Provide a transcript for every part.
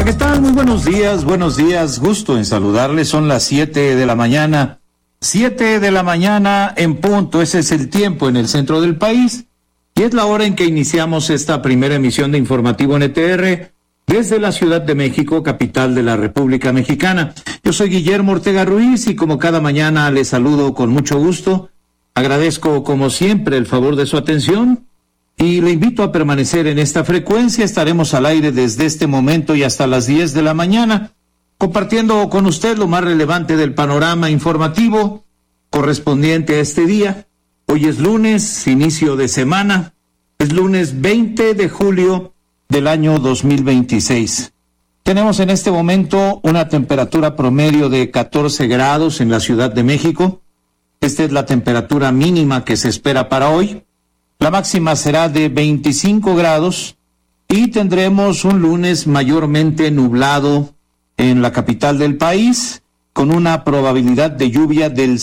¿qué tal? Muy buenos días, gusto en saludarles. Son las 7 de la mañana, 7 de la mañana en punto. Ese es el tiempo en el centro del país y es la hora en que iniciamos esta primera emisión de Informativo NTR desde la Ciudad de México, capital de la República Mexicana. Yo soy Guillermo Ortega Ruiz y como cada mañana les saludo con mucho gusto. Agradezco como siempre el favor de su atención y le invito a permanecer en esta frecuencia. Estaremos al aire desde este momento y hasta las 10 de la mañana, compartiendo con usted lo más relevante del panorama informativo correspondiente a este día. Hoy es lunes, inicio de semana, es lunes 20 de julio del año 2026. Tenemos en este momento una temperatura promedio de 14 grados en la Ciudad de México. Esta es la temperatura mínima que se espera para hoy. La máxima será de 25 grados y tendremos un lunes mayormente nublado en la capital del país, con una probabilidad de lluvia del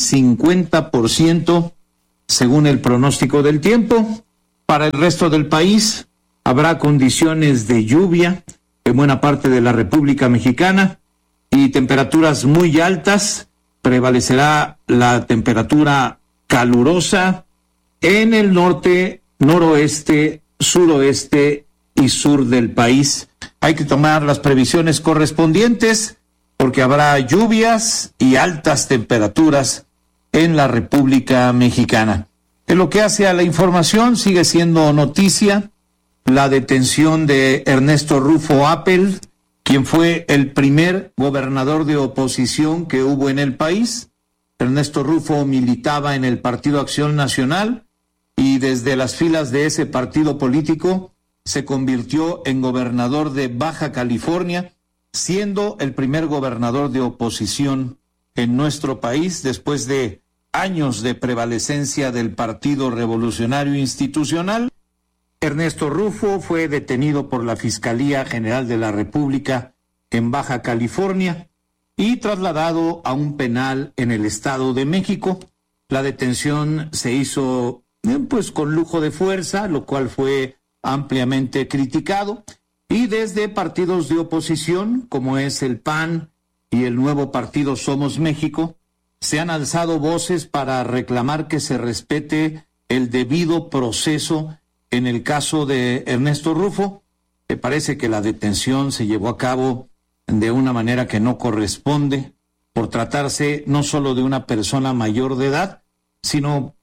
50% según el pronóstico del tiempo. Para el resto del país habrá condiciones de lluvia en buena parte de la República Mexicana y temperaturas muy altas. Prevalecerá la temperatura calurosa en el norte, noroeste, suroeste y sur del país. Hay que tomar las previsiones correspondientes porque habrá lluvias y altas temperaturas en la República Mexicana. En lo que hace a la información, sigue siendo noticia la detención de Ernesto Rufo Appel, quien fue el primer gobernador de oposición que hubo en el país. Ernesto Rufo militaba en el Partido Acción Nacional y desde las filas de ese partido político se convirtió en gobernador de Baja California, siendo el primer gobernador de oposición en nuestro país después de años de prevalecencia del Partido Revolucionario Institucional. Ernesto Rufo fue detenido por la Fiscalía General de la República en Baja California y trasladado a un penal en el Estado de México. La detención se hizo pues con lujo de fuerza, lo cual fue ampliamente criticado, y desde partidos de oposición como es el PAN y el nuevo partido Somos México se han alzado voces para reclamar que se respete el debido proceso en el caso de Ernesto Rufo. Me parece que la detención se llevó a cabo de una manera que no corresponde, por tratarse no solo de una persona mayor de edad, sino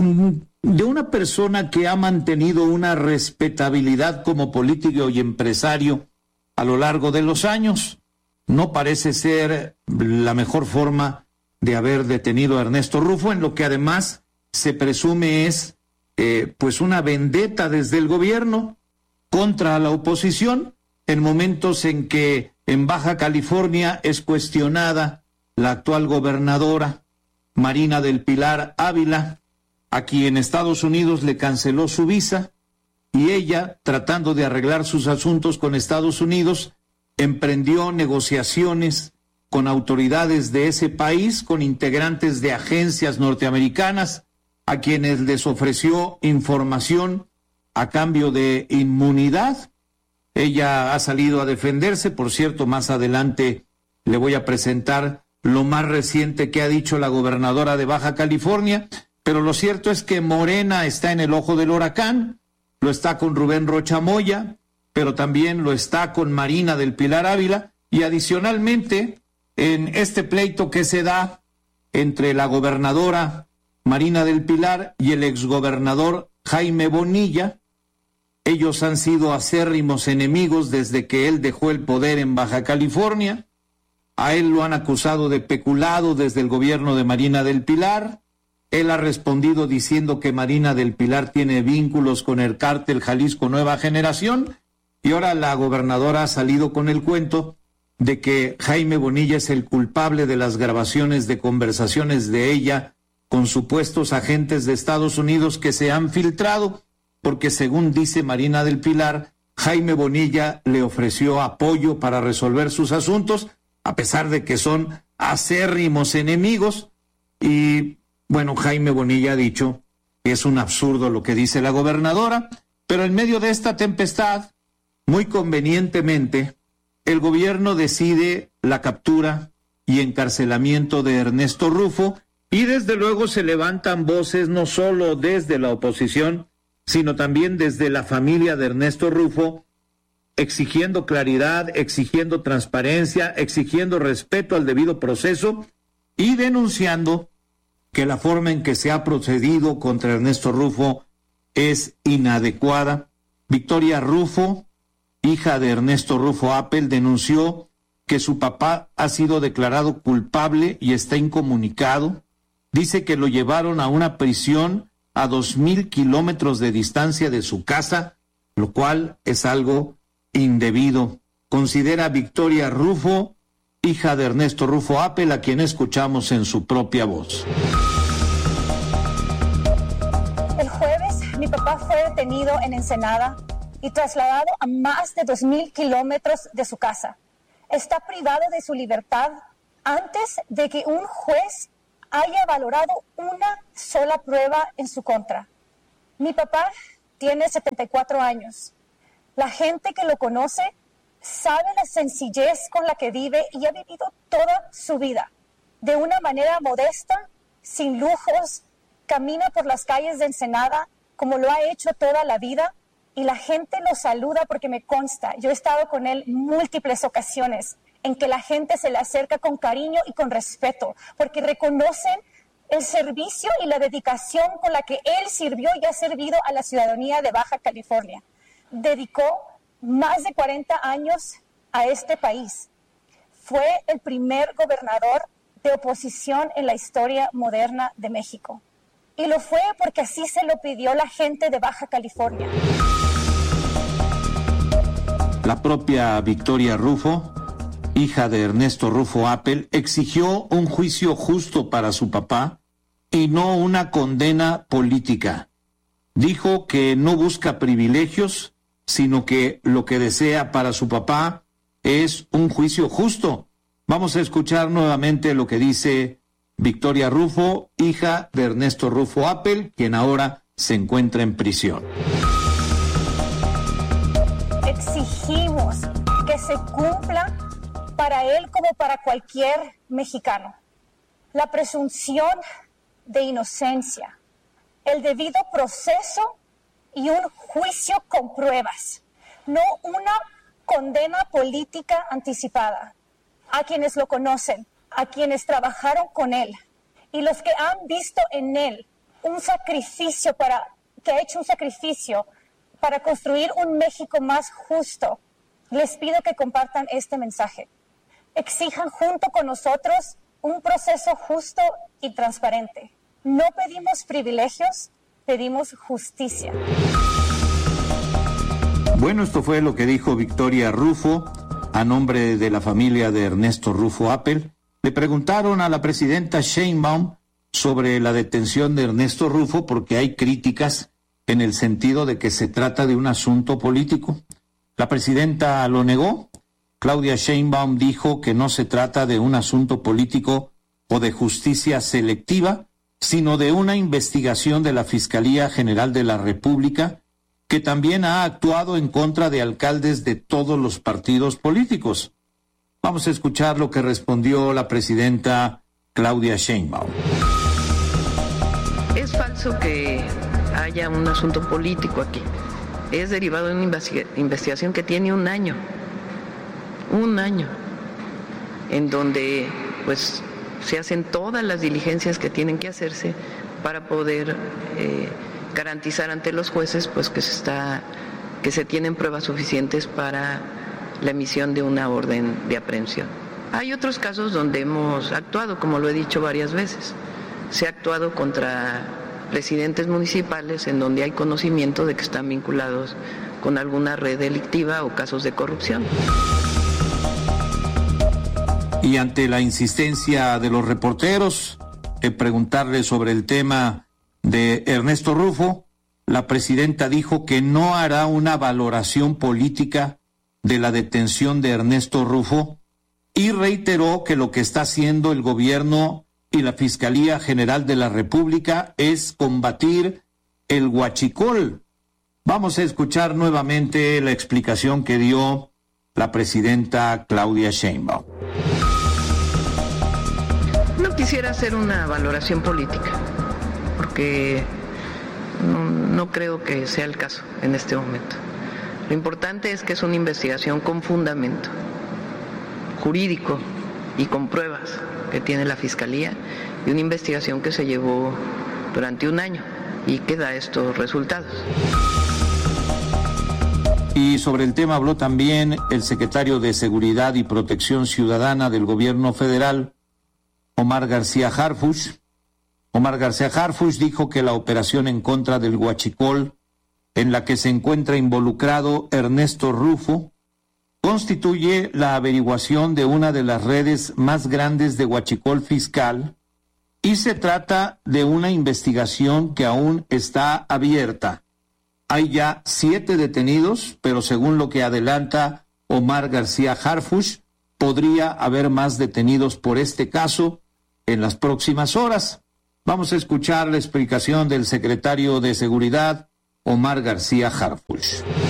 de una persona que ha mantenido una respetabilidad como político y empresario a lo largo de los años. No parece ser la mejor forma de haber detenido a Ernesto Rufo, en lo que además se presume es pues una vendetta desde el gobierno contra la oposición, en momentos en que en Baja California es cuestionada la actual gobernadora Marina del Pilar Ávila, a quien Estados Unidos le canceló su visa, y ella, tratando de arreglar sus asuntos con Estados Unidos, emprendió negociaciones con autoridades de ese país, con integrantes de agencias norteamericanas, a quienes les ofreció información a cambio de inmunidad. Ella ha salido a defenderse. Por cierto, más adelante le voy a presentar lo más reciente que ha dicho la gobernadora de Baja California, pero lo cierto es que Morena está en el ojo del huracán, lo está con Rubén Rocha Moya, pero también lo está con Marina del Pilar Ávila, y adicionalmente en este pleito que se da entre la gobernadora Marina del Pilar y el exgobernador Jaime Bonilla, ellos han sido acérrimos enemigos desde que él dejó el poder en Baja California. A él lo han acusado de peculado desde el gobierno de Marina del Pilar. Él ha respondido diciendo que Marina del Pilar tiene vínculos con el cártel Jalisco Nueva Generación, y ahora la gobernadora ha salido con el cuento de que Jaime Bonilla es el culpable de las grabaciones de conversaciones de ella con supuestos agentes de Estados Unidos que se han filtrado, porque según dice Marina del Pilar, Jaime Bonilla le ofreció apoyo para resolver sus asuntos, a pesar de que son acérrimos enemigos. Y bueno, Jaime Bonilla ha dicho que es un absurdo lo que dice la gobernadora, pero en medio de esta tempestad, muy convenientemente, el gobierno decide la captura y encarcelamiento de Ernesto Rufo, y desde luego se levantan voces no solo desde la oposición, sino también desde la familia de Ernesto Rufo, exigiendo claridad, exigiendo transparencia, exigiendo respeto al debido proceso y denunciando que la forma en que se ha procedido contra Ernesto Rufo es inadecuada. Victoria Rufo, hija de Ernesto Rufo Appel, denunció que su papá ha sido declarado culpable y está incomunicado. Dice que lo llevaron a una prisión a 2,000 kilómetros de distancia de su casa, lo cual es algo indebido. Considera Victoria Rufo, hija de Ernesto Rufo Appel, a quien escuchamos en su propia voz. El jueves, mi papá fue detenido en Ensenada y trasladado a más de 2,000 kilómetros de su casa. Está privado de su libertad antes de que un juez haya valorado una sola prueba en su contra. Mi papá tiene 74 años. La gente que lo conoce sabe la sencillez con la que vive y ha vivido toda su vida. De una manera modesta, sin lujos, camina por las calles de Ensenada como lo ha hecho toda la vida y la gente lo saluda porque me consta. Yo he estado con él múltiples ocasiones en que la gente se le acerca con cariño y con respeto porque reconocen el servicio y la dedicación con la que él sirvió y ha servido a la ciudadanía de Baja California. Dedicó más de 40 años a este país. Fue el primer gobernador de oposición en la historia moderna de México. Y lo fue porque así se lo pidió la gente de Baja California. La propia Victoria Rufo, hija de Ernesto Rufo Appel, exigió un juicio justo para su papá y no una condena política. Dijo que no busca privilegios, sino que lo que desea para su papá es un juicio justo. Vamos a escuchar nuevamente lo que dice Victoria Rufo, hija de Ernesto Rufo Appel, quien ahora se encuentra en prisión. Exigimos que se cumpla para él como para cualquier mexicano la presunción de inocencia, el debido proceso y un juicio con pruebas, no una condena política anticipada. A quienes lo conocen, a quienes trabajaron con él y los que han visto en él que ha hecho un sacrificio para construir un México más justo, les pido que compartan este mensaje. Exijan junto con nosotros un proceso justo y transparente. No pedimos privilegios, pedimos justicia. Bueno, esto fue lo que dijo Victoria Rufo a nombre de la familia de Ernesto Rufo Appel. Le preguntaron a la presidenta Sheinbaum sobre la detención de Ernesto Rufo porque hay críticas en el sentido de que se trata de un asunto político. La presidenta lo negó. Claudia Sheinbaum dijo que no se trata de un asunto político o de justicia selectiva, sino de una investigación de la Fiscalía General de la República, que también ha actuado en contra de alcaldes de todos los partidos políticos. Vamos a escuchar lo que respondió la presidenta Claudia Sheinbaum. Es falso que haya un asunto político aquí. Es derivado de una investigación que tiene un año, en donde pues se hacen todas las diligencias que tienen que hacerse para poder garantizar ante los jueces pues que se tienen pruebas suficientes para la emisión de una orden de aprehensión. Hay otros casos donde hemos actuado, como lo he dicho varias veces. Se ha actuado contra presidentes municipales en donde hay conocimiento de que están vinculados con alguna red delictiva o casos de corrupción. Y ante la insistencia de los reporteros en preguntarle sobre el tema de Ernesto Rufo, la presidenta dijo que no hará una valoración política de la detención de Ernesto Rufo y reiteró que lo que está haciendo el gobierno y la Fiscalía General de la República es combatir el huachicol. Vamos a escuchar nuevamente la explicación que dio la presidenta Claudia Sheinbaum. No quisiera hacer una valoración política, porque no creo que sea el caso en este momento. Lo importante es que es una investigación con fundamento jurídico y con pruebas que tiene la Fiscalía, y una investigación que se llevó durante un año y que da estos resultados. Y sobre el tema habló también el secretario de Seguridad y Protección Ciudadana del Gobierno Federal, Omar García Harfuch. Omar García Harfuch dijo que la operación en contra del huachicol, en la que se encuentra involucrado Ernesto Rufo, constituye la averiguación de una de las redes más grandes de huachicol fiscal, y se trata de una investigación que aún está abierta. Hay ya 7 detenidos, pero según lo que adelanta Omar García Harfuch, podría haber más detenidos por este caso en las próximas horas. Vamos a escuchar la explicación del secretario de Seguridad, Omar García Harfuch.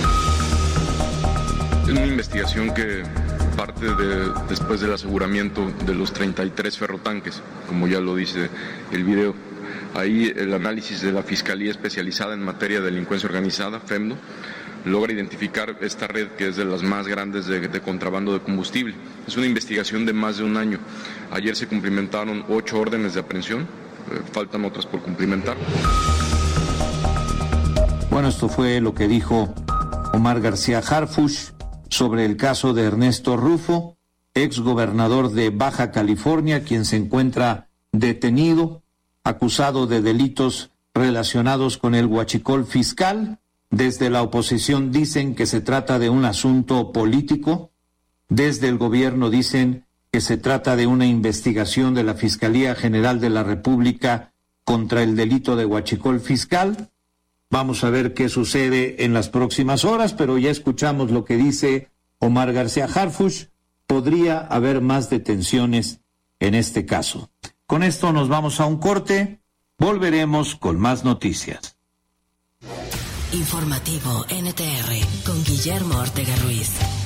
Es una investigación que parte después del aseguramiento de los 33 ferrotanques, como ya lo dice el video. Ahí el análisis de la Fiscalía Especializada en Materia de Delincuencia Organizada, FEMDO, logra identificar esta red que es de las más grandes de contrabando de combustible. Es una investigación de más de un año. Ayer se cumplimentaron 8 órdenes de aprehensión, faltan otras por cumplimentar. Bueno, esto fue lo que dijo Omar García Harfuch sobre el caso de Ernesto Rufo, ex gobernador de Baja California, quien se encuentra detenido, acusado de delitos relacionados con el huachicol fiscal. Desde la oposición dicen que se trata de un asunto político. Desde el gobierno dicen que se trata de una investigación de la Fiscalía General de la República contra el delito de huachicol fiscal. Vamos a ver qué sucede en las próximas horas, pero ya escuchamos lo que dice Omar García Harfuch. Podría haber más detenciones en este caso. Con esto nos vamos a un corte. Volveremos con más noticias. Informativo NTR con Guillermo Ortega Ruiz.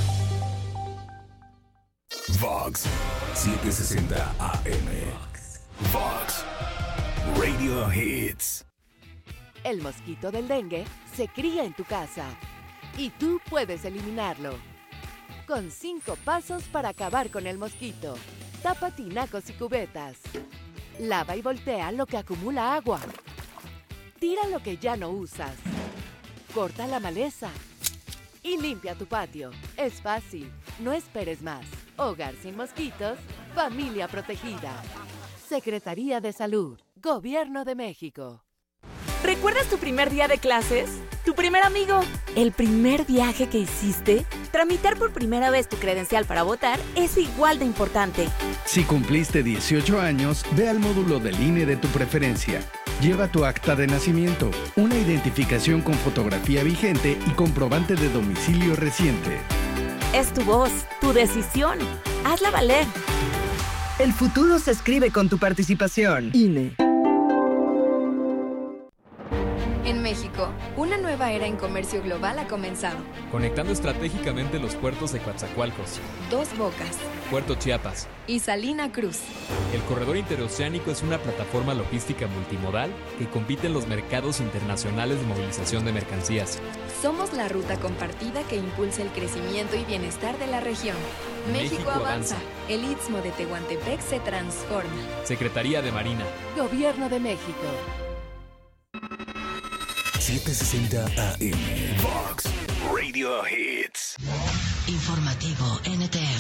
Vox 760 AM. Vox Radio Hits. El mosquito del dengue se cría en tu casa y tú puedes eliminarlo. Con 5 pasos para acabar con el mosquito. Tapa tinacos y cubetas. Lava y voltea lo que acumula agua. Tira lo que ya no usas. Corta la maleza. Y limpia tu patio. Es fácil. No esperes más. Hogar sin mosquitos. Familia protegida. Secretaría de Salud. Gobierno de México. ¿Recuerdas tu primer día de clases? ¿Tu primer amigo? ¿El primer viaje que hiciste? Tramitar por primera vez tu credencial para votar es igual de importante. Si cumpliste 18 años, ve al módulo del INE de tu preferencia. Lleva tu acta de nacimiento, una identificación con fotografía vigente y comprobante de domicilio reciente. Es tu voz, tu decisión. Hazla valer. El futuro se escribe con tu participación. INE. En México, una nueva era en comercio global ha comenzado. Conectando estratégicamente los puertos de Coatzacoalcos, Dos Bocas, Puerto Chiapas y Salina Cruz. El corredor interoceánico es una plataforma logística multimodal que compite en los mercados internacionales de movilización de mercancías. Somos la ruta compartida que impulsa el crecimiento y bienestar de la región. México avanza. El Istmo de Tehuantepec se transforma. Secretaría de Marina. Gobierno de México. 760 AM. Vox Radio Hits. Informativo NTR.